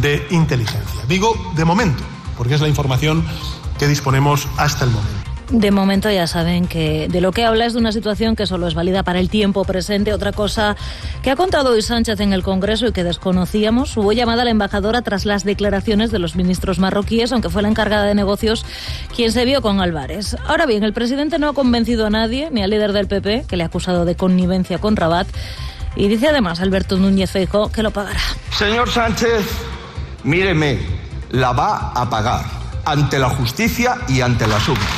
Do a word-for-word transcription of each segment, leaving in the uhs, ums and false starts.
de inteligencia. Digo de momento, porque es la información que disponemos hasta el momento. De momento ya saben que de lo que habla es de una situación que solo es válida para el tiempo presente. Otra cosa que ha contado hoy Sánchez en el Congreso y que desconocíamos, hubo llamada a la embajadora tras las declaraciones de los ministros marroquíes, aunque fue la encargada de negocios quien se vio con Álvarez. Ahora bien, el presidente no ha convencido a nadie, ni al líder del P P, que le ha acusado de connivencia con Rabat, y dice además Alberto Núñez Feijóo que lo pagará. Señor Sánchez, míreme, la va a pagar ante la justicia y ante la suma.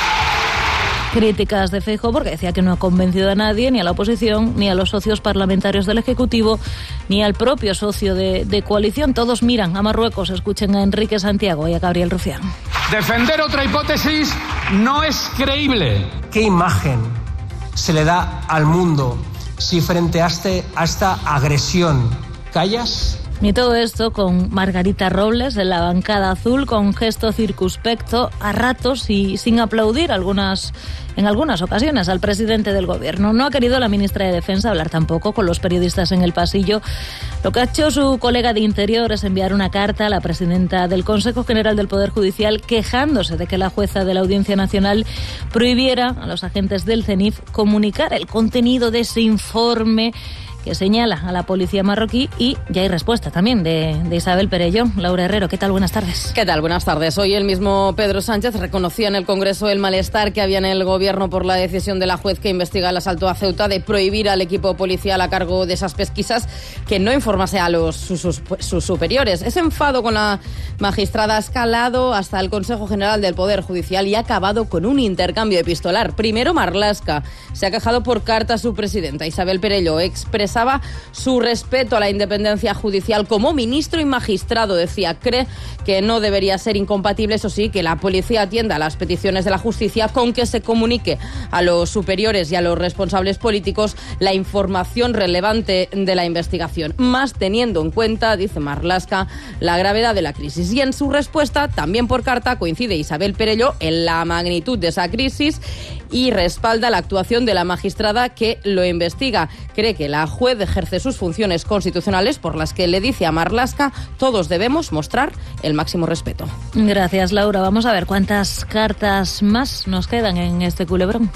Críticas de Feijóo porque decía que no ha convencido a nadie, ni a la oposición, ni a los socios parlamentarios del Ejecutivo, ni al propio socio de, de coalición. Todos miran a Marruecos. Escuchen a Enrique Santiago y a Gabriel Rufián. Defender otra hipótesis no es creíble. ¿Qué imagen se le da al mundo si frente a, este, a esta agresión callas? Y todo esto con Margarita Robles en la bancada azul, con gesto circunspecto, a ratos y sin aplaudir algunas, en algunas ocasiones al presidente del Gobierno. No ha querido la ministra de Defensa hablar tampoco con los periodistas en el pasillo. Lo que ha hecho su colega de Interior es enviar una carta a la presidenta del Consejo General del Poder Judicial quejándose de que la jueza de la Audiencia Nacional prohibiera a los agentes del CENIF comunicar el contenido de ese informe que señala a la policía marroquí, y ya hay respuesta también de, de Isabel Perelló. Laura Herrero, ¿qué tal? Buenas tardes. ¿Qué tal? Buenas tardes. Hoy el mismo Pedro Sánchez reconocía en el Congreso el malestar que había en el Gobierno por la decisión de la juez que investiga el asalto a Ceuta de prohibir al equipo policial a cargo de esas pesquisas que no informase a los sus, sus, sus superiores. Ese enfado con la magistrada ha escalado hasta el Consejo General del Poder Judicial y ha acabado con un intercambio epistolar. Primero, Marlaska se ha quejado por carta a su presidenta. Isabel Perelló expresa su respeto a la independencia judicial como ministro y magistrado. Decía, cree que no debería ser incompatible, eso sí, que la policía atienda a las peticiones de la justicia con que se comunique a los superiores y a los responsables políticos la información relevante de la investigación, más teniendo en cuenta, dice Marlaska, la gravedad de la crisis. Y en su respuesta, también por carta, coincide Isabel Perelló en la magnitud de esa crisis y respalda la actuación de la magistrada que lo investiga. Cree que la juez ejerce sus funciones constitucionales, por las que le dice a Marlaska, todos debemos mostrar el máximo respeto. Gracias, Laura. Vamos a ver cuántas cartas más nos quedan en este culebrón.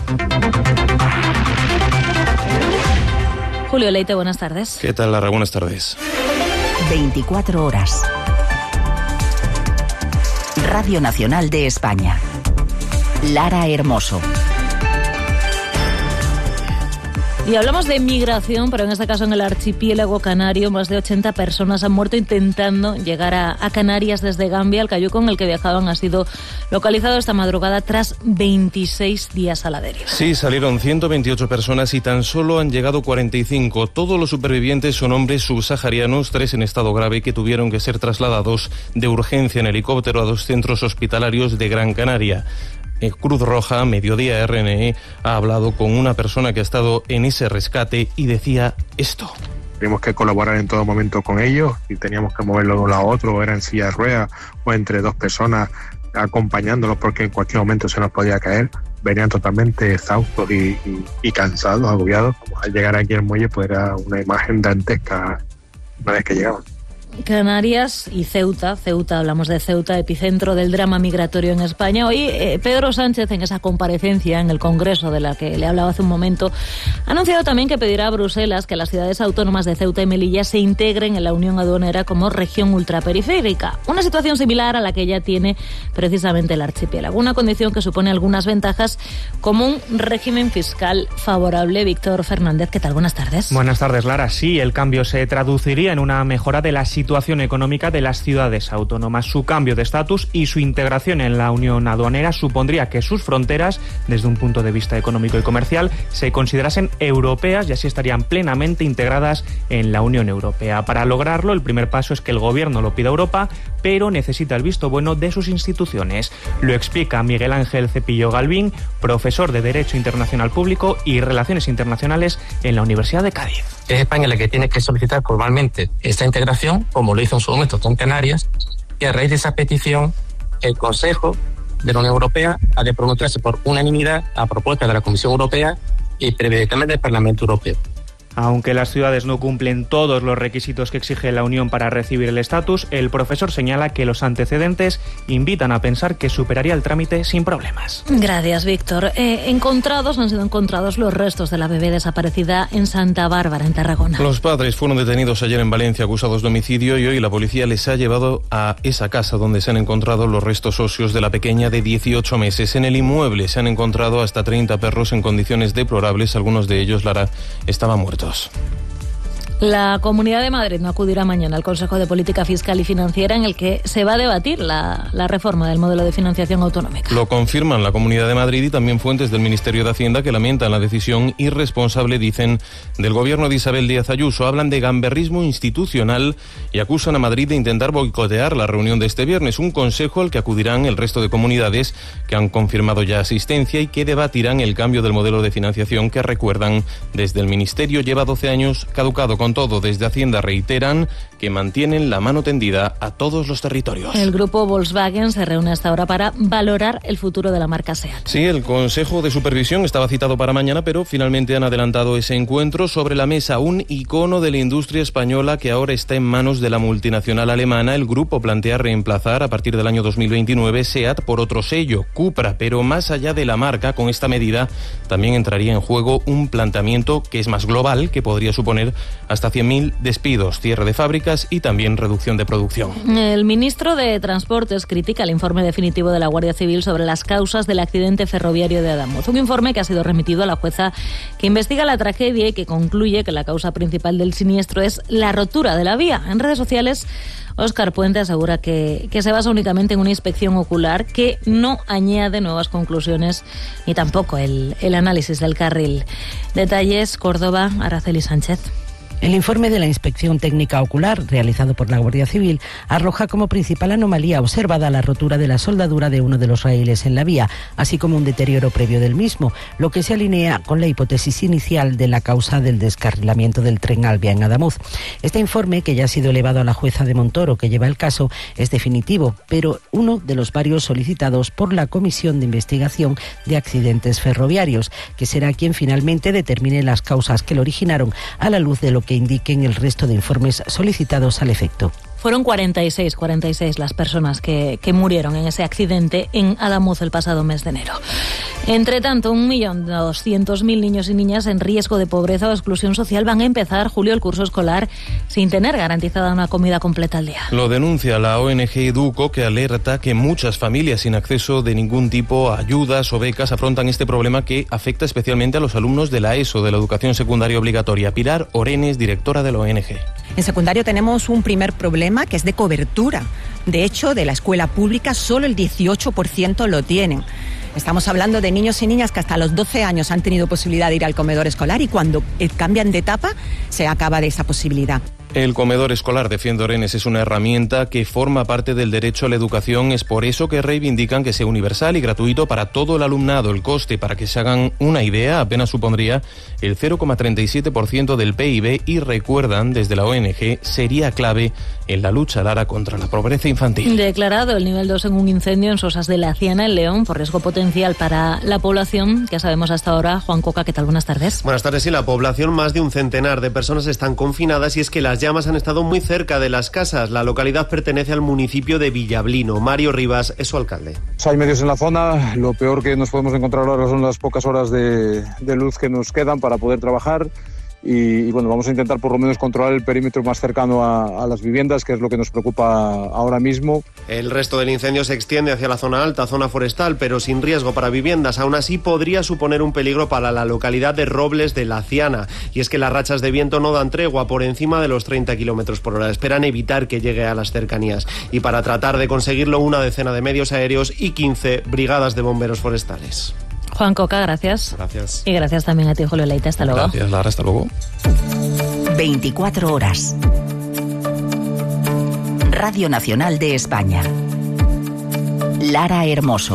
Julio Leite, buenas tardes. ¿Qué tal, Lara? Buenas tardes. veinticuatro horas. Radio Nacional de España. Lara Hermoso. Y hablamos de migración, pero en este caso en el archipiélago canario, más de ochenta personas han muerto intentando llegar a, a Canarias desde Gambia. El cayuco en el que viajaban ha sido localizado esta madrugada tras veintiséis días a la deriva. Sí, salieron ciento veintiocho personas y tan solo han llegado cuarenta y cinco. Todos los supervivientes son hombres subsaharianos, tres en estado grave que tuvieron que ser trasladados de urgencia en helicóptero a dos centros hospitalarios de Gran Canaria. Cruz Roja, Mediodía R N E, ha hablado con una persona que ha estado en ese rescate y decía esto. Teníamos que colaborar en todo momento con ellos y teníamos que moverlo de un lado a otro, o era en silla de ruedas o entre dos personas acompañándolos porque en cualquier momento se nos podía caer. Venían totalmente exhaustos y, y, y cansados, agobiados. Al llegar aquí al muelle pues era una imagen dantesca una vez que llegaban. Canarias y Ceuta. Ceuta, hablamos de Ceuta, epicentro del drama migratorio en España. Hoy eh, Pedro Sánchez, en esa comparecencia en el Congreso de la que le hablaba hace un momento, ha anunciado también que pedirá a Bruselas que las ciudades autónomas de Ceuta y Melilla se integren en la Unión Aduanera como región ultraperiférica. Una situación similar a la que ya tiene precisamente el archipiélago. Una condición que supone algunas ventajas como un régimen fiscal favorable. Víctor Fernández, ¿qué tal? Buenas tardes. Buenas tardes, Lara. Sí, el cambio se traduciría en una mejora de la situación económica de las ciudades autónomas. Su cambio de estatus y su integración en la Unión Aduanera supondría que sus fronteras, desde un punto de vista económico y comercial, se considerasen europeas y así estarían plenamente integradas en la Unión Europea. Para lograrlo, el primer paso es que el Gobierno lo pida a Europa, pero necesita el visto bueno de sus instituciones. Lo explica Miguel Ángel Cepillo Galvín, profesor de Derecho Internacional Público y Relaciones Internacionales en la Universidad de Cádiz. Es España la que tiene que solicitar formalmente esta integración, como lo hizo en su momento con Canarias, y a raíz de esa petición, el Consejo de la Unión Europea ha de pronunciarse por unanimidad a propuesta de la Comisión Europea y previamente del Parlamento Europeo. Aunque las ciudades no cumplen todos los requisitos que exige la Unión para recibir el estatus, el profesor señala que los antecedentes invitan a pensar que superaría el trámite sin problemas. Gracias, Víctor. Eh, encontrados, han sido encontrados los restos de la bebé desaparecida en Santa Bárbara, en Tarragona. Los padres fueron detenidos ayer en Valencia acusados de homicidio y hoy la policía les ha llevado a esa casa donde se han encontrado los restos óseos de la pequeña de dieciocho meses. En el inmueble se han encontrado hasta treinta perros en condiciones deplorables. Algunos de ellos, Lara, estaban muertos. La Comunidad de Madrid no acudirá mañana al Consejo de Política Fiscal y Financiera en el que se va a debatir la, la reforma del modelo de financiación autonómica. Lo confirman la Comunidad de Madrid y también fuentes del Ministerio de Hacienda que lamentan la decisión irresponsable, dicen, del gobierno de Isabel Díaz Ayuso. Hablan de gamberrismo institucional y acusan a Madrid de intentar boicotear la reunión de este viernes, un consejo al que acudirán el resto de comunidades que han confirmado ya asistencia y que debatirán el cambio del modelo de financiación que, recuerdan, desde el Ministerio lleva doce años caducado. Con todo, desde Hacienda reiteran que mantienen la mano tendida a todos los territorios. El grupo Volkswagen se reúne hasta ahora para valorar el futuro de la marca SEAT. Sí, el Consejo de Supervisión estaba citado para mañana, pero finalmente han adelantado ese encuentro. Sobre la mesa, un icono de la industria española que ahora está en manos de la multinacional alemana. El grupo plantea reemplazar a partir del año dos mil veintinueve SEAT por otro sello, Cupra, pero más allá de la marca, con esta medida también entraría en juego un planteamiento que es más global, que podría suponer hasta cien mil despidos, cierre de fábricas y también reducción de producción. El ministro de Transportes critica el informe definitivo de la Guardia Civil sobre las causas del accidente ferroviario de Adamuz. Un informe que ha sido remitido a la jueza que investiga la tragedia y que concluye que la causa principal del siniestro es la rotura de la vía. En redes sociales, Óscar Puente asegura que, que se basa únicamente en una inspección ocular que no añade nuevas conclusiones ni tampoco el, el análisis del carril. Detalles, Córdoba, Araceli Sánchez. El informe de la Inspección Técnica Ocular, realizado por la Guardia Civil, arroja como principal anomalía observada la rotura de la soldadura de uno de los raíles en la vía, así como un deterioro previo del mismo, lo que se alinea con la hipótesis inicial de la causa del descarrilamiento del tren Alvia en Adamuz. Este informe, que ya ha sido elevado a la jueza de Montoro, que lleva el caso, es definitivo, pero uno de los varios solicitados por la Comisión de Investigación de Accidentes Ferroviarios, que será quien finalmente determine las causas que lo originaron a la luz de lo que que indiquen el resto de informes solicitados al efecto. Fueron cuarenta y seis, cuarenta y seis las personas que, que murieron en ese accidente en Adamuz el pasado mes de enero. Entre tanto, un millón doscientos mil niños y niñas en riesgo de pobreza o exclusión social van a empezar, Julio, el curso escolar sin tener garantizada una comida completa al día. Lo denuncia la O N G Educo, que alerta que muchas familias sin acceso de ningún tipo a ayudas o becas afrontan este problema que afecta especialmente a los alumnos de la ESO, de la educación secundaria obligatoria. Pilar Orenes, directora de la O N G. En secundario tenemos un primer problema que es de cobertura. De hecho, de la escuela pública solo el dieciocho por ciento lo tienen. Estamos hablando de niños y niñas que hasta los doce años han tenido posibilidad de ir al comedor escolar y cuando cambian de etapa se acaba de esa posibilidad. El comedor escolar, defiende Orenes, es una herramienta que forma parte del derecho a la educación. Es por eso que reivindican que sea universal y gratuito para todo el alumnado. El coste, para que se hagan una idea, apenas supondría el cero coma treinta y siete por ciento del P I B y recuerdan desde la O N G sería clave en la lucha, Lara, contra la pobreza infantil. Declarado el nivel dos en un incendio en Sosas de la Ciana, en León, por riesgo potencial para la población. Ya sabemos hasta ahora. Juan Coca, ¿qué tal? Buenas tardes. Buenas tardes. Sí, la población, más de un centenar de personas están confinadas y es que las llamas han estado muy cerca de las casas. La localidad pertenece al municipio de Villablino. Mario Rivas es su alcalde. Hay medios en la zona. Lo peor que nos podemos encontrar ahora son las pocas horas de, de luz que nos quedan para poder trabajar. Y, y bueno, vamos a intentar por lo menos controlar el perímetro más cercano a, a las viviendas, que es lo que nos preocupa ahora mismo. El resto del incendio se extiende hacia la zona alta, zona forestal, pero sin riesgo para viviendas. Aún así podría suponer un peligro para la localidad de Robles de la Ciana. Y es que las rachas de viento no dan tregua por encima de los treinta kilómetros por hora. Esperan evitar que llegue a las cercanías. Y para tratar de conseguirlo, una decena de medios aéreos y quince brigadas de bomberos forestales. Juan Coca, gracias. Gracias. Y gracias también a ti, Julio Leite. Hasta luego. Gracias, Lara. Hasta luego. veinticuatro horas. Radio Nacional de España. Lara Hermoso.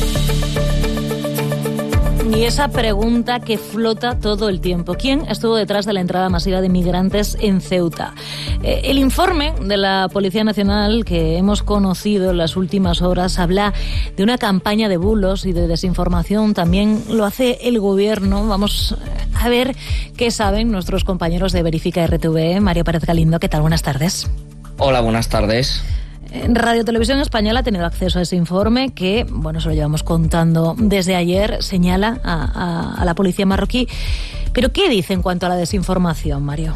Y esa pregunta que flota todo el tiempo. ¿Quién estuvo detrás de la entrada masiva de migrantes en Ceuta? Eh, el informe de la Policía Nacional que hemos conocido en las últimas horas habla de una campaña de bulos y de desinformación. También lo hace el gobierno. Vamos a A ver qué saben nuestros compañeros de Verifica R T V E. Mario Pérez Galindo, ¿qué tal? Buenas tardes. Hola, buenas tardes. Radio Televisión Española ha tenido acceso a ese informe que, bueno, se lo llevamos contando desde ayer, señala a, a, a la policía marroquí. ¿Pero qué dice en cuanto a la desinformación, Mario?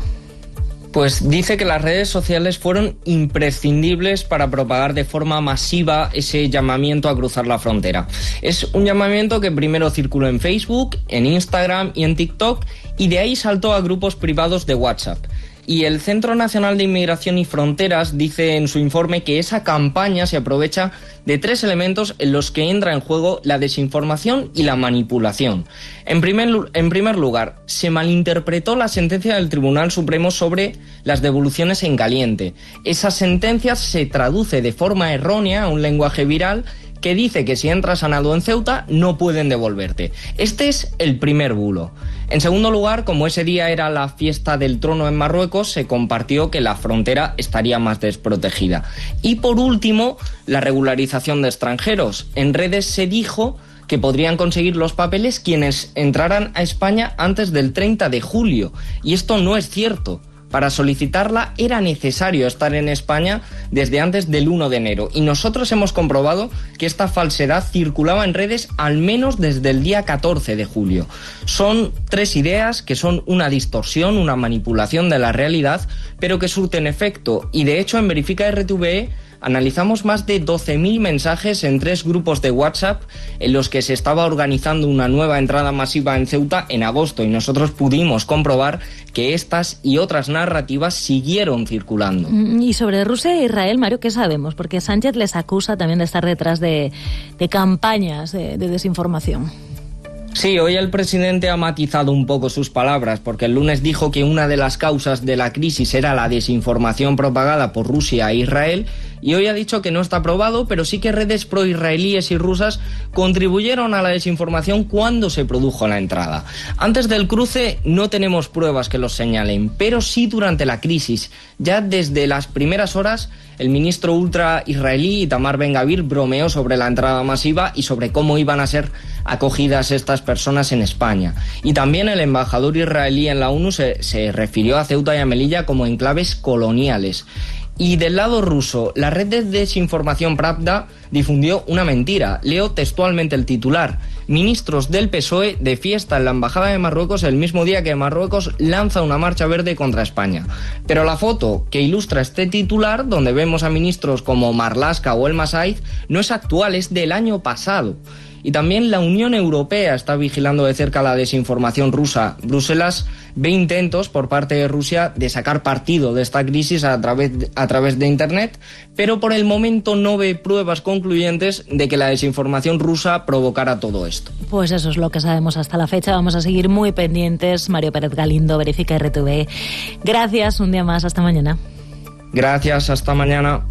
Pues dice que las redes sociales fueron imprescindibles para propagar de forma masiva ese llamamiento a cruzar la frontera. Es un llamamiento que primero circuló en Facebook, en Instagram y en TikTok, y de ahí saltó a grupos privados de WhatsApp. Y el Centro Nacional de Inmigración y Fronteras dice en su informe que esa campaña se aprovecha de tres elementos en los que entra en juego la desinformación y la manipulación. En primer, en primer lugar, se malinterpretó la sentencia del Tribunal Supremo sobre las devoluciones en caliente. Esa sentencia se traduce de forma errónea a un lenguaje viral que dice que si entras a nado en Ceuta no pueden devolverte. Este es el primer bulo. En segundo lugar, como ese día era la fiesta del trono en Marruecos, se compartió que la frontera estaría más desprotegida. Y por último, la regularización de extranjeros. En redes se dijo que podrían conseguir los papeles quienes entraran a España antes del treinta de julio. Y esto no es cierto. Para solicitarla era necesario estar en España desde antes del uno de enero. Y nosotros hemos comprobado que esta falsedad circulaba en redes al menos desde el día catorce de julio. Son tres ideas que son una distorsión, una manipulación de la realidad, pero que surten efecto. Y de hecho en Verifica R T V E analizamos más de doce mil mensajes en tres grupos de WhatsApp en los que se estaba organizando una nueva entrada masiva en Ceuta en agosto, y nosotros pudimos comprobar que estas y otras narrativas siguieron circulando. Y sobre Rusia e Israel, Mario, ¿qué sabemos? Porque Sánchez les acusa también de estar detrás de, de campañas de, de desinformación. Sí, hoy el presidente ha matizado un poco sus palabras, porque el lunes dijo que una de las causas de la crisis era la desinformación propagada por Rusia e Israel, y hoy ha dicho que no está probado, pero sí que redes proisraelíes y rusas contribuyeron a la desinformación cuando se produjo la entrada. Antes del cruce no tenemos pruebas que los señalen, pero sí durante la crisis. Ya desde las primeras horas, el ministro ultra israelí Itamar Ben-Gavir bromeó sobre la entrada masiva y sobre cómo iban a ser acogidas estas personas en España. Y también el embajador israelí en la ONU se, se refirió a Ceuta y a Melilla como enclaves coloniales. Y del lado ruso, la red de desinformación Pravda difundió una mentira. Leo textualmente el titular: ministros del P S O E de fiesta en la embajada de Marruecos el mismo día que Marruecos lanza una marcha verde contra España. Pero la foto que ilustra este titular, donde vemos a ministros como Marlaska o Elma Saiz, no es actual, es del año pasado. Y también la Unión Europea está vigilando de cerca la desinformación rusa. Bruselas ve intentos por parte de Rusia de sacar partido de esta crisis a través de, a través de Internet, pero por el momento no ve pruebas concluyentes de que la desinformación rusa provocara todo esto. Pues eso es lo que sabemos hasta la fecha. Vamos a seguir muy pendientes. Mario Pérez Galindo, Verifica R T V E. Gracias, un día más. Hasta mañana. Gracias, hasta mañana.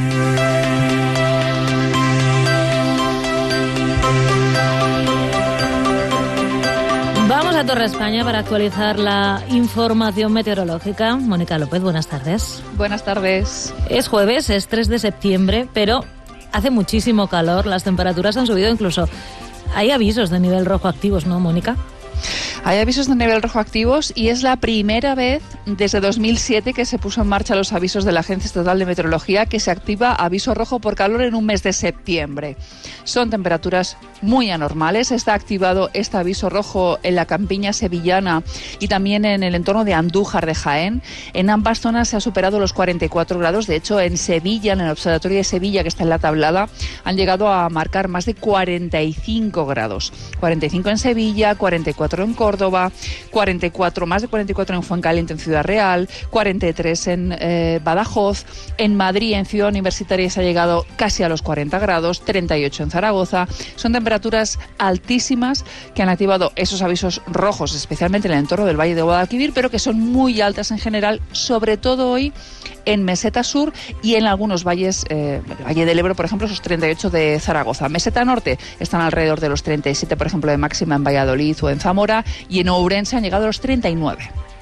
Vamos a Torre España para actualizar la información meteorológica. Mónica López, buenas tardes. Buenas tardes. Es jueves, es tres de septiembre, pero hace muchísimo calor, las temperaturas han subido, incluso hay avisos de nivel rojo activos, ¿no, Mónica? Hay avisos de nivel rojo activos y es la primera vez desde dos mil siete que se puso en marcha los avisos de la Agencia Estatal de Meteorología que se activa aviso rojo por calor en un mes de septiembre. Son temperaturas muy anormales. Está activado este aviso rojo en la campiña sevillana y también en el entorno de Andújar de Jaén. En ambas zonas se ha superado los cuarenta y cuatro grados. De hecho, en Sevilla, en el Observatorio de Sevilla, que está en la tablada, han llegado a marcar más de cuarenta y cinco grados. cuarenta y cinco en Sevilla, cuarenta y cuatro en Córdoba, cuarenta y cuatro, más de cuarenta y cuatro en Fuencaliente, en Ciudad Real, cuarenta y tres en eh, Badajoz, en Madrid, en Ciudad Universitaria se ha llegado casi a los cuarenta grados, treinta y ocho en Zaragoza. Son temperaturas altísimas que han activado esos avisos rojos, especialmente en el entorno del Valle de Guadalquivir, pero que son muy altas en general, sobre todo hoy en Meseta Sur y en algunos valles, eh, el Valle del Ebro, por ejemplo, esos treinta y ocho de Zaragoza. Meseta Norte están alrededor de los treinta y siete, por ejemplo, de máxima en Valladolid o en Zamora, y en Ourense han llegado a los treinta y nueve.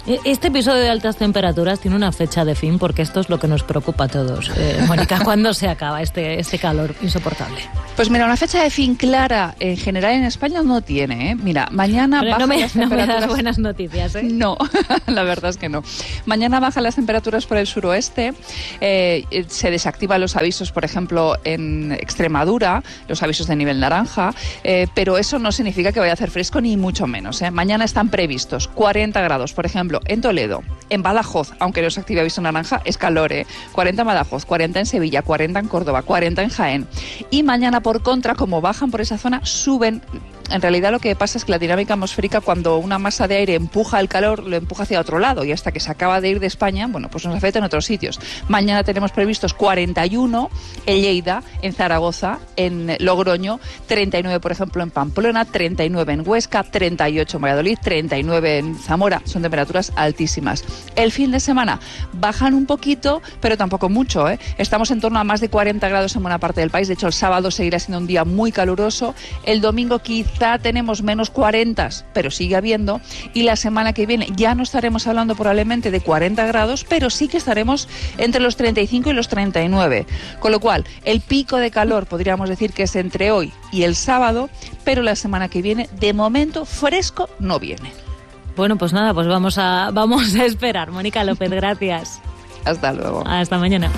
Este episodio de altas temperaturas tiene una fecha de fin, porque esto es lo que nos preocupa a todos. Eh, Mónica, ¿cuándo se acaba este, este calor insoportable? Pues mira, una fecha de fin clara en general en España no tiene, ¿eh? Mira, mañana Pero bajan no me, las no me temperaturas... das buenas noticias, ¿eh? No, la verdad es que no. Mañana bajan las temperaturas por el suroeste, eh, se desactivan los avisos, por ejemplo, en Extremadura, los avisos de nivel naranja, eh, pero eso no significa que vaya a hacer fresco ni mucho menos, ¿eh? Mañana están previstos cuarenta grados, por ejemplo, en Toledo, en Badajoz, aunque no se active aviso naranja, es calor, ¿eh? cuarenta en Badajoz, cuarenta en Sevilla, cuarenta en Córdoba, cuarenta en Jaén. Y mañana, por contra, como bajan por esa zona, suben. En realidad lo que pasa es que la dinámica atmosférica, cuando una masa de aire empuja el calor, lo empuja hacia otro lado, y hasta que se acaba de ir de España, bueno, pues nos afecta en otros sitios. Mañana tenemos previstos cuarenta y uno en Lleida, en Zaragoza, en Logroño, treinta y nueve, por ejemplo, en Pamplona, treinta y nueve en Huesca, treinta y ocho en Valladolid, treinta y nueve en Zamora. Son temperaturas altísimas. El fin de semana bajan un poquito, pero tampoco mucho, ¿eh? Estamos en torno a más de cuarenta grados en buena parte del país. De hecho, el sábado seguirá siendo un día muy caluroso. El domingo quizá tenemos menos cuarenta, pero sigue habiendo. Y la semana que viene ya no estaremos hablando probablemente de cuarenta grados, pero sí que estaremos entre los treinta y cinco y los treinta y nueve. Con lo cual, el pico de calor podríamos decir que es entre hoy y el sábado, pero la semana que viene, de momento, fresco no viene. Bueno, pues nada, pues vamos a, vamos a esperar. Mónica López, gracias. Hasta luego. Hasta mañana.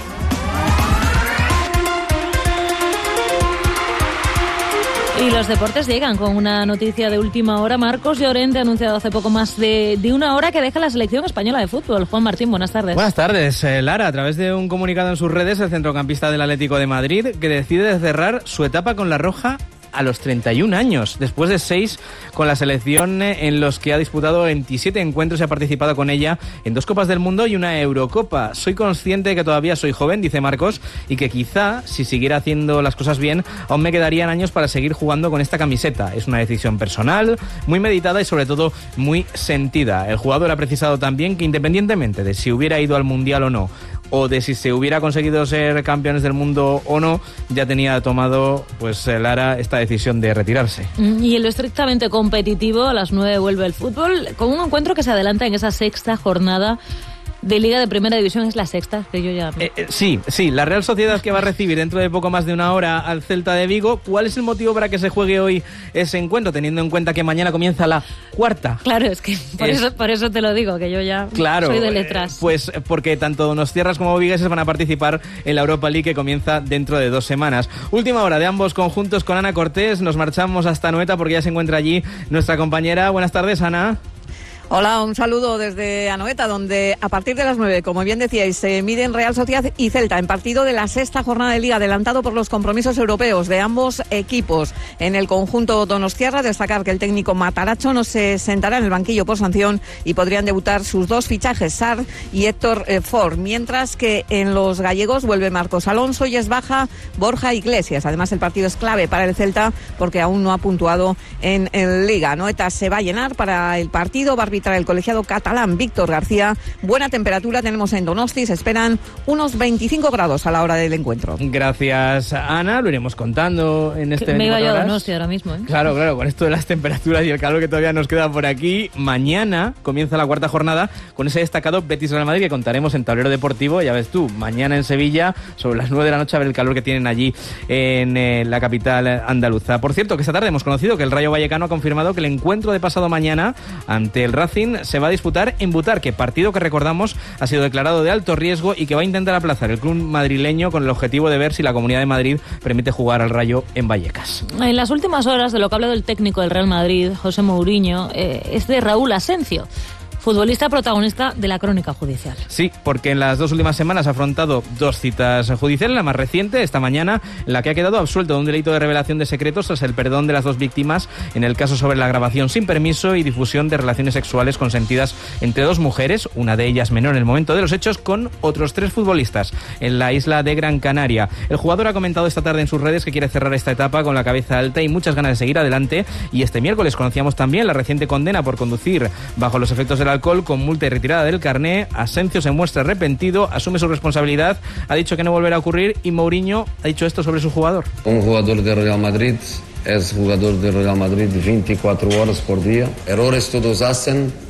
Y los deportes llegan con una noticia de última hora. Marcos Llorente ha anunciado hace poco más de, de una hora que deja la selección española de fútbol. Juan Martín, buenas tardes. Buenas tardes, eh, Lara. A través de un comunicado en sus redes, el centrocampista del Atlético de Madrid, que decide cerrar su etapa con la roja a los treinta y un años, después de seis con la selección, en los que ha disputado veintisiete encuentros y ha participado con ella en dos Copas del Mundo y una Eurocopa. Soy consciente que todavía soy joven, dice Marcos, y que quizá, si siguiera haciendo las cosas bien, aún me quedarían años para seguir jugando con esta camiseta. Es una decisión personal, muy meditada y sobre todo muy sentida. El jugador ha precisado también que, independientemente de si hubiera ido al Mundial o no, o de si se hubiera conseguido ser campeones del mundo o no, ya tenía tomado, pues, Lara, esta decisión de retirarse. Y en lo estrictamente competitivo, a las nueve vuelve el fútbol, con un encuentro que se adelanta en esa sexta jornada de Liga de Primera División. Es la sexta, que yo ya... Eh, eh, sí, sí, la Real Sociedad, que va a recibir dentro de poco más de una hora al Celta de Vigo. ¿Cuál es el motivo para que se juegue hoy ese encuentro, teniendo en cuenta que mañana comienza la cuarta? Claro, es que por, es... eso, por eso te lo digo, que yo ya claro, soy de letras. Eh, pues porque tanto Donostiarras como Vigueses van a participar en la Europa League, que comienza dentro de dos semanas. Última hora de ambos conjuntos con Ana Cortés. Nos marchamos hasta Anoeta porque ya se encuentra allí nuestra compañera. Buenas tardes, Ana. Hola, un saludo desde Anoeta, donde a partir de las nueve, como bien decíais, se miden Real Sociedad y Celta en partido de la sexta jornada de Liga, adelantado por los compromisos europeos de ambos equipos. En el conjunto donostiarra, destacar que el técnico Mataracho no se sentará en el banquillo por sanción y podrían debutar sus dos fichajes, Sarr y Héctor eh, Ford, mientras que en los gallegos vuelve Marcos Alonso y es baja Borja Iglesias. Además, el partido es clave para el Celta porque aún no ha puntuado en, en Liga. Anoeta se va a llenar para el partido, va a arbitrar el colegiado catalán Víctor García. Buena temperatura tenemos en Donosti, se esperan unos veinticinco grados a la hora del encuentro. Gracias, Ana, lo iremos contando en este Me iba yo a Donosti ahora mismo, ¿eh? Claro, claro, con esto de las temperaturas y el calor que todavía nos queda por aquí. Mañana comienza la cuarta jornada con ese destacado Betis-Real Madrid que contaremos en Tablero Deportivo. Ya ves tú, mañana en Sevilla, sobre las nueve de la noche, a ver el calor que tienen allí en eh, la capital andaluza. Por cierto, que esta tarde hemos conocido que el Rayo Vallecano ha confirmado que el encuentro de pasado mañana ante el Racing se va a disputar en Butarque, partido que, recordamos, ha sido declarado de alto riesgo y que va a intentar aplazar el club madrileño con el objetivo de ver si la Comunidad de Madrid permite jugar al Rayo en Vallecas. En las últimas horas, de lo que ha hablado el técnico del Real Madrid, José Mourinho, eh, es de Raúl Asencio, futbolista protagonista de la crónica judicial. Sí, porque en las dos últimas semanas ha afrontado dos citas judiciales, la más reciente, esta mañana, en la que ha quedado absuelto de un delito de revelación de secretos tras el perdón de las dos víctimas en el caso sobre la grabación sin permiso y difusión de relaciones sexuales consentidas entre dos mujeres, una de ellas menor en el momento de los hechos, con otros tres futbolistas en la isla de Gran Canaria. El jugador ha comentado esta tarde en sus redes que quiere cerrar esta etapa con la cabeza alta y muchas ganas de seguir adelante, y este miércoles conocíamos también la reciente condena por conducir bajo los efectos de alcohol con multa y retirada del carné. Asencio se muestra arrepentido, asume su responsabilidad, ha dicho que no volverá a ocurrir, y Mourinho ha dicho esto sobre su jugador. Un jugador de Real Madrid es jugador de Real Madrid veinticuatro horas por día. Errores todos hacen,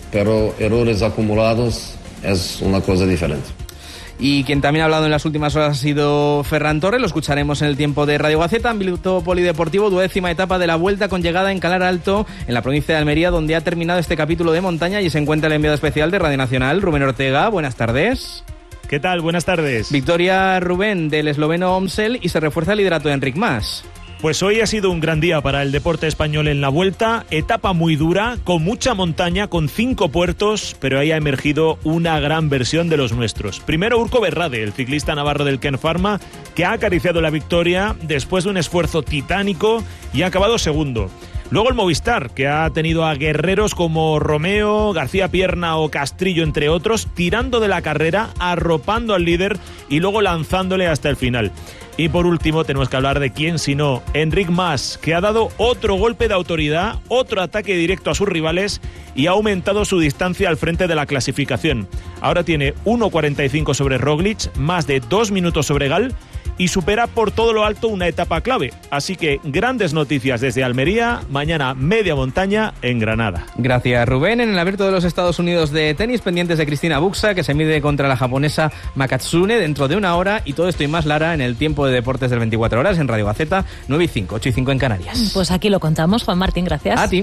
pero errores acumulados es una cosa diferente. Y quien también ha hablado en las últimas horas ha sido Ferran Torres, lo escucharemos en el tiempo de Radio Gaceta. Ámbito polideportivo, duodécima etapa de la Vuelta con llegada en Calar Alto, en la provincia de Almería, donde ha terminado este capítulo de montaña y se encuentra el enviado especial de Radio Nacional, Rubén Ortega. Buenas tardes. ¿Qué tal? Buenas tardes. Victoria, Rubén, del esloveno Omsel, y se refuerza el liderato de Enric Mas. Pues hoy ha sido un gran día para el deporte español en la Vuelta, etapa muy dura, con mucha montaña, con cinco puertos, pero ahí ha emergido una gran versión de los nuestros. Primero Urko Berrade, el ciclista navarro del Ken Pharma, que ha acariciado la victoria después de un esfuerzo titánico y ha acabado segundo. Luego el Movistar, que ha tenido a guerreros como Romeo, García Pierna o Castrillo, entre otros, tirando de la carrera, arropando al líder y luego lanzándole hasta el final. Y por último tenemos que hablar de quién sino Enric Mas, que ha dado otro golpe de autoridad, otro ataque directo a sus rivales y ha aumentado su distancia al frente de la clasificación. Ahora tiene uno cuarenta y cinco sobre Roglic, más de dos minutos sobre Gal y supera por todo lo alto una etapa clave. Así que grandes noticias desde Almería, mañana media montaña en Granada. Gracias, Rubén. En el Abierto de los Estados Unidos de tenis, pendientes de Cristina Buxa, que se mide contra la japonesa Makatsune dentro de una hora, y todo esto y más, Lara, en el tiempo de deportes del veinticuatro horas en Radio Gaceta, nueve y cinco, ocho y cinco en Canarias. Pues aquí lo contamos, Juan Martín, gracias. A ti.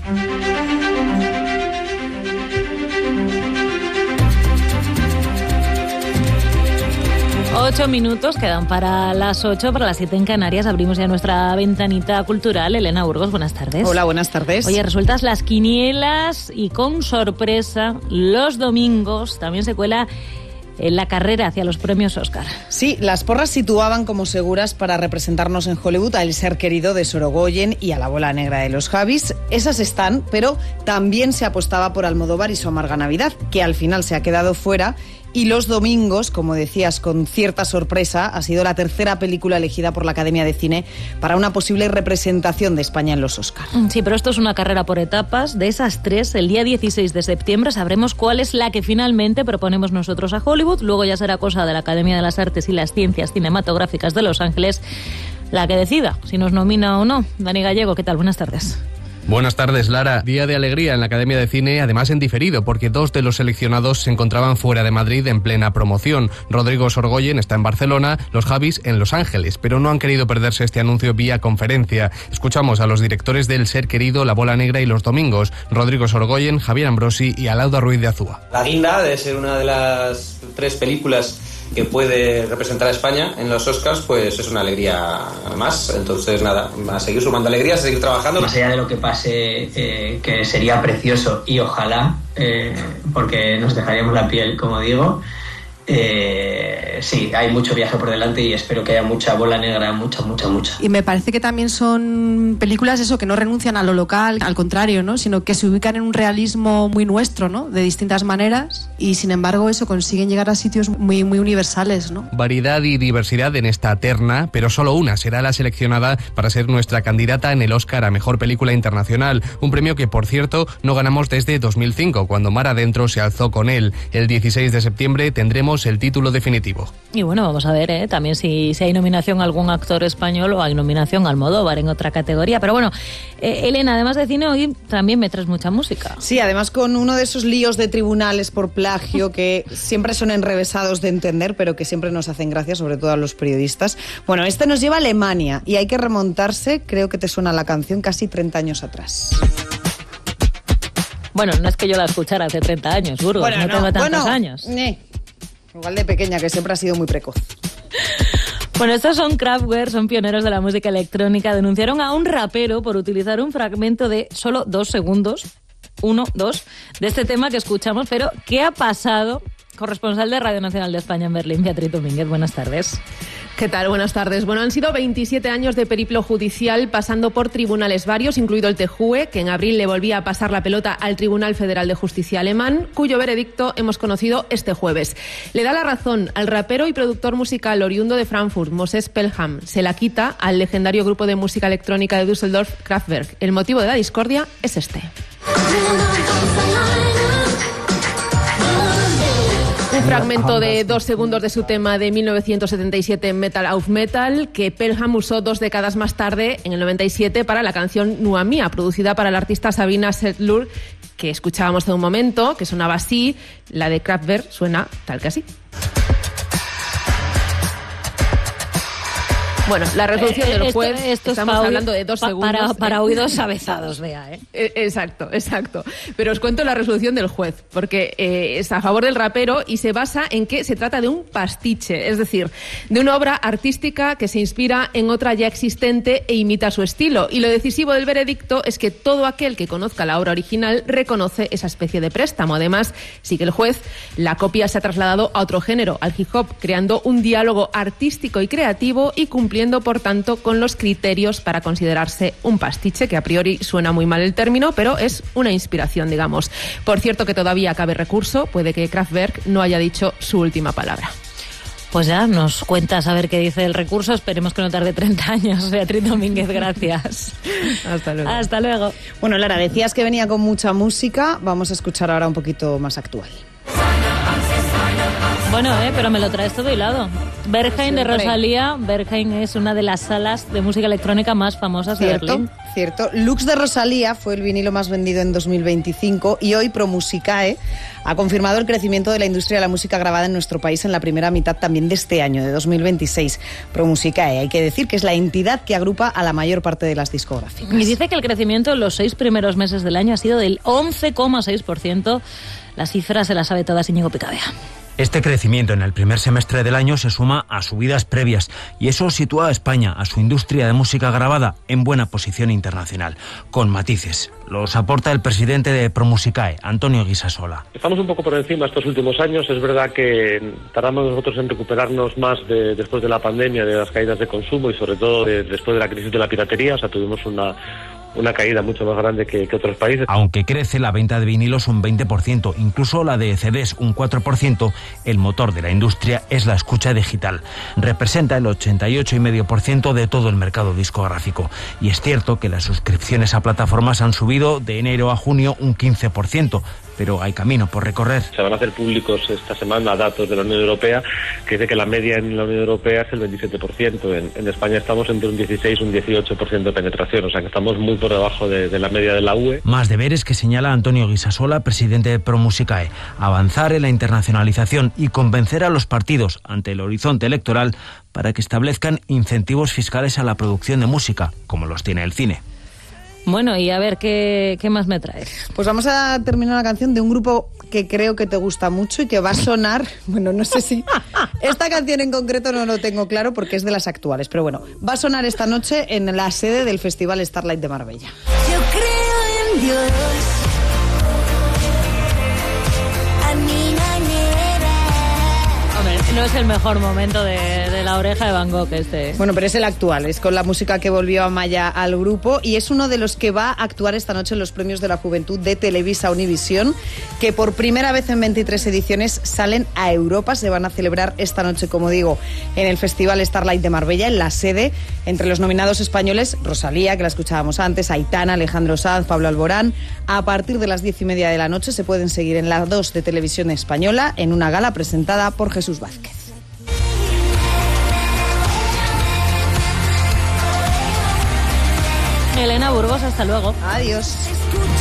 Ocho minutos quedan para las ocho, para las siete en Canarias. Abrimos ya nuestra ventanita cultural. Elena Burgos, buenas tardes. Hola, buenas tardes. Oye, resultas las quinielas y con sorpresa, los domingos también se cuela en la carrera hacia los premios Oscar. Sí, las porras situaban como seguras para representarnos en Hollywood a El ser querido de Sorogoyen y a La bola negra de los Javis. Esas están, pero también se apostaba por Almodóvar y Su amarga Navidad, que al final se ha quedado fuera. Y los domingos, como decías, con cierta sorpresa, ha sido la tercera película elegida por la Academia de Cine para una posible representación de España en los Oscar. Sí, pero esto es una carrera por etapas. De esas tres, el día dieciséis de septiembre sabremos cuál es la que finalmente proponemos nosotros a Hollywood. Luego ya será cosa de la Academia de las Artes y las Ciencias Cinematográficas de Los Ángeles la que decida si nos nomina o no. Dani Gallego, ¿qué tal? Buenas tardes. Buenas tardes, Lara. Día de alegría en la Academia de Cine, además en diferido, porque dos de los seleccionados se encontraban fuera de Madrid en plena promoción. Rodrigo Sorogoyen está en Barcelona, los Javis en Los Ángeles, pero no han querido perderse este anuncio vía conferencia. Escuchamos a los directores del Ser querido, La bola negra y Los domingos, Rodrigo Sorogoyen, Javier Ambrosi y Alauda Ruiz de Azúa. La guinda de ser una de las tres películas que puede representar a España en los Oscars, pues es una alegría más. Entonces, nada, a seguir sumando alegrías, a seguir trabajando. Más allá de lo que pase, eh, que sería precioso y ojalá, eh, porque nos dejaríamos la piel, como digo, eh, sí, hay mucho viaje por delante y espero que haya mucha bola negra, mucha, mucha, mucha. Y me parece que también son películas eso que no renuncian a lo local, al contrario, ¿no? Sino que se ubican en un realismo muy nuestro, ¿no? De distintas maneras y sin embargo eso consiguen llegar a sitios muy, muy universales, ¿no? Variedad y diversidad en esta terna, pero solo una será la seleccionada para ser nuestra candidata en el Oscar a Mejor Película Internacional, un premio que, por cierto, no ganamos desde dos mil cinco, cuando Mar Adentro se alzó con él. El dieciséis de septiembre tendremos el título definitivo. Y bueno, vamos a ver ¿eh? también si, si hay nominación a algún actor español o hay nominación a Almodóvar en otra categoría. Pero bueno, eh, Elena, además de cine, hoy también me traes mucha música. Sí, además con uno de esos líos de tribunales por plagio que siempre son enrevesados de entender, pero que siempre nos hacen gracia, sobre todo a los periodistas. Bueno, este nos lleva a Alemania y hay que remontarse, creo que te suena la canción, casi treinta años atrás. Bueno, no es que yo la escuchara hace treinta años, Burgos, bueno, no, no tengo tantos bueno, años. Eh. Igual de pequeña, que siempre ha sido muy precoz. Bueno, estos son Kraftwerk, son pioneros de la música electrónica. Denunciaron a un rapero por utilizar un fragmento de solo dos segundos, uno, dos, de este tema que escuchamos. Pero, ¿qué ha pasado? Corresponsal de Radio Nacional de España en Berlín, Beatriz Domínguez, buenas tardes. ¿Qué tal? Buenas tardes. Bueno, han sido veintisiete años de periplo judicial pasando por tribunales varios, incluido el T J U E, que en abril le volvía a pasar la pelota al Tribunal Federal de Justicia alemán, cuyo veredicto hemos conocido este jueves. Le da la razón al rapero y productor musical oriundo de Frankfurt, Moses Pelham. Se la quita al legendario grupo de música electrónica de Düsseldorf, Kraftwerk. El motivo de la discordia es este. Un fragmento de dos segundos de su tema de mil novecientos setenta y siete, Metal auf Metal, que Pelham usó dos décadas más tarde, en el noventa y siete, para la canción Nua Mia, producida para la artista Sabina Setlur, que escuchábamos hace un momento, que sonaba así, la de Kraftwerk suena tal que así. Bueno, la resolución Eh, del juez, esto- esto es estamos pa- hablando de dos pa- segundos. para- para ¿eh? oídos avezados, vea, ¿eh? Eh, Exacto, exacto. Pero os cuento la resolución del juez, porque eh, es a favor del rapero y se basa en que se trata de un pastiche, es decir, de una obra artística que se inspira en otra ya existente e imita su estilo. Y lo decisivo del veredicto es que todo aquel que conozca la obra original reconoce esa especie de préstamo. Además, sigue el juez, la copia se ha trasladado a otro género, al hip hop, creando un diálogo artístico y creativo y cumpliendo, por tanto, con los criterios para considerarse un pastiche, que a priori suena muy mal el término, pero es una inspiración, digamos. Por cierto, que todavía cabe recurso, puede que Kraftwerk no haya dicho su última palabra. Pues ya nos cuentas a ver qué dice el recurso. Esperemos que no tarde treinta años. Beatriz Domínguez, gracias. Hasta luego. Hasta luego. Bueno, Lara, decías que venía con mucha música. Vamos a escuchar ahora un poquito más actual. Bueno, eh, pero me lo traes todo hilado. Berghain de Siempre. Rosalía. Berghain es una de las salas de música electrónica más famosas de Cierto, Berlín. cierto. Lux de Rosalía fue el vinilo más vendido en dos mil veinticinco y hoy ProMusicae ha confirmado el crecimiento de la industria de la música grabada en nuestro país en la primera mitad también de este año, de dos mil veintiséis. ProMusicae, hay que decir que es la entidad que agrupa a la mayor parte de las discográficas. Y dice que el crecimiento en los seis primeros meses del año ha sido del once coma seis por ciento. Las cifras se las sabe todas Íñigo Picabea. Este crecimiento en el primer semestre del año se suma a subidas previas y eso sitúa a España, a su industria de música grabada, en buena posición internacional, con matices. Los aporta el presidente de ProMusicae, Antonio Guisasola. Estamos un poco por encima estos últimos años. Es verdad que tardamos nosotros en recuperarnos más de, después de la pandemia, de las caídas de consumo y sobre todo de, después de la crisis de la piratería. O sea, tuvimos una... una caída mucho más grande que, que otros países. Aunque crece la venta de vinilos un veinte por ciento, incluso la de C Ds un cuatro por ciento, el motor de la industria es la escucha digital. Representa el ochenta y ocho coma cinco por ciento de todo el mercado discográfico. Y es cierto que las suscripciones a plataformas han subido de enero a junio un quince por ciento, pero hay camino por recorrer. Se van a hacer públicos esta semana datos de la Unión Europea que dice que la media en la Unión Europea es el veintisiete por ciento. En, en España estamos entre un dieciséis y un dieciocho por ciento de penetración, o sea que estamos muy por debajo de, de la media de la U E. Más deberes que señala Antonio Guisasola, presidente de ProMusicae: avanzar en la internacionalización y convencer a los partidos ante el horizonte electoral para que establezcan incentivos fiscales a la producción de música, como los tiene el cine. Bueno, y a ver, ¿qué, qué más me traes? Pues vamos a terminar una canción de un grupo que creo que te gusta mucho y que va a sonar, bueno, no sé si esta canción en concreto no lo tengo claro porque es de las actuales, pero bueno, va a sonar esta noche en la sede del Festival Starlight de Marbella. Yo creo en Dios, a mi manera. Hombre, no es el mejor momento de, de la oreja de Van Gogh este. Bueno, pero es el actual, es con la música que volvió a Maya al grupo y es uno de los que va a actuar esta noche en los Premios de la Juventud de Televisa Univisión, que por primera vez en veintitrés ediciones salen a Europa. Se van a celebrar esta noche, como digo, en el Festival Starlight de Marbella, en la sede. Entre los nominados españoles, Rosalía, que la escuchábamos antes, Aitana, Alejandro Sanz, Pablo Alborán. A partir de las diez y media de la noche se pueden seguir en la dos de Televisión Española en una gala presentada por Jesús Vázquez. Elena Burgos, hasta luego. Adiós.